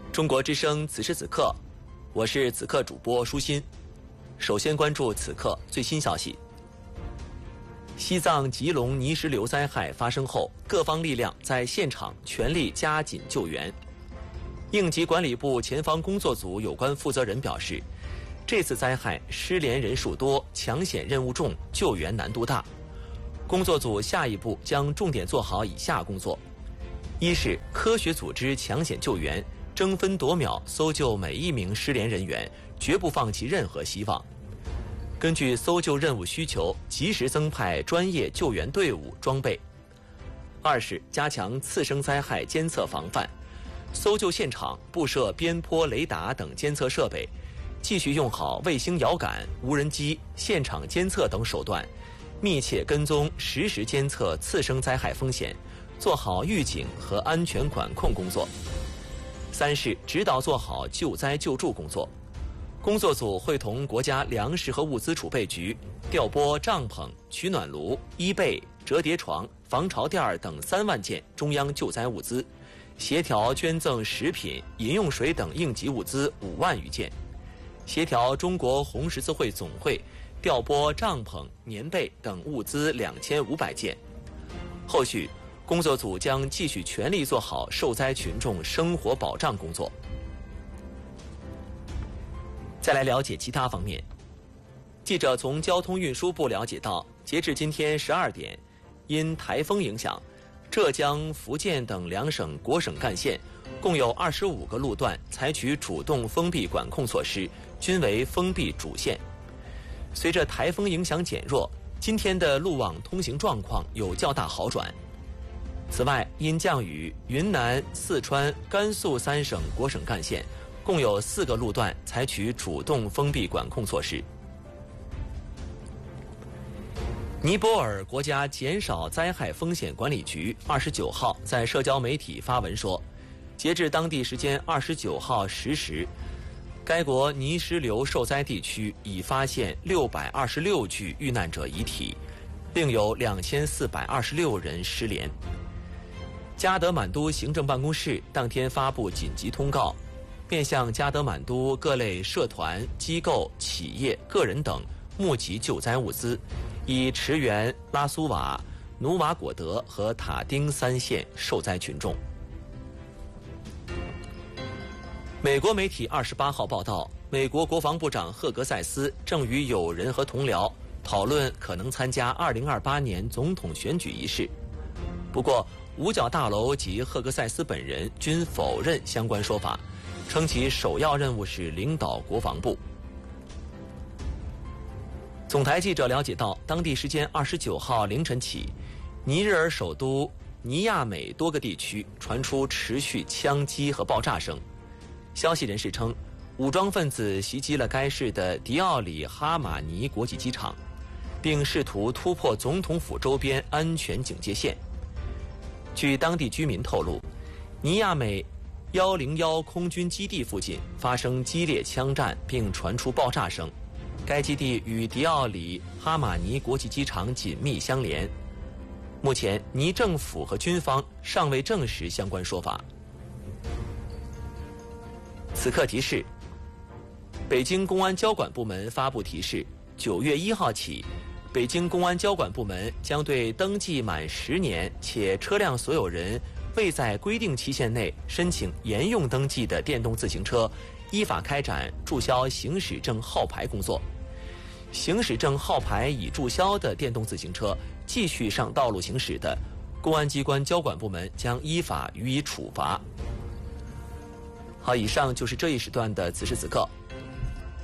中国之声此时此刻，我是此刻主播舒心。首先关注此刻最新消息。西藏吉隆泥石流灾害发生后，各方力量在现场全力加紧救援。应急管理部前方工作组有关负责人表示，这次灾害失联人数多，抢险任务重，救援难度大。工作组下一步将重点做好以下工作：一是科学组织抢险救援，争分夺秒搜救每一名失联人员，绝不放弃任何希望。根据搜救任务需求，及时增派专业救援队伍装备。二是加强次生灾害监测防范，搜救现场布设边坡雷达等监测设备，继续用好卫星遥感、无人机、现场监测等手段，密切跟踪、实时监测次生灾害风险，做好预警和安全管控工作。三是指导做好救灾救助工作。工作组会同国家粮食和物资储备局调拨帐篷、取暖炉、衣被、折叠床、防潮垫等3万件中央救灾物资，协调捐赠食品、饮用水等应急物资5万余件，协调中国红十字会总会调拨帐篷、棉被等物资2500件。后续工作组将继续全力做好受灾群众生活保障工作。再来了解其他方面。记者从交通运输部了解到，截至今天12点，因台风影响，浙江、福建等2省国省干线共有25个路段采取主动封闭管控措施，均为封闭主线。随着台风影响减弱，今天的路网通行状况有较大好转。此外，因降雨，云南、四川、甘肃3省国省干线共有4个路段采取主动封闭管控措施。尼泊尔国家减少灾害风险管理局29号在社交媒体发文说，截至当地时间29号10时，该国泥石流受灾地区已发现626具遇难者遗体，另有2426人失联。加德满都行政办公室当天发布紧急通告，面向加德满都各类社团、机构、企业、个人等募集救灾物资，以驰援拉苏瓦、努瓦果德和塔丁3县受灾群众。美国媒体28号报道，美国国防部长赫格塞斯正与友人和同僚讨论可能参加2028年总统选举一事。不过，五角大楼及赫格塞斯本人均否认相关说法，称其首要任务是领导国防部。总台记者了解到，当地时间29号凌晨起，尼日尔首都尼亚美多个地区传出持续枪击和爆炸声。消息人士称，武装分子袭击了该市的迪奥里哈马尼国际机场，并试图突破总统府周边安全警戒线。据当地居民透露，尼亚美101空军基地附近发生激烈枪战，并传出爆炸声。该基地与迪奥里哈马尼国际机场紧密相连。目前，尼政府和军方尚未证实相关说法。此刻提示：北京公安交管部门发布提示，9月1号起，北京公安交管部门将对登记满10年且车辆所有人未在规定期限内申请沿用登记的电动自行车，依法开展注销行驶证号牌工作。行驶证号牌已注销的电动自行车继续上道路行驶的，公安机关交管部门将依法予以处罚。好，以上就是这一时段的此时此刻。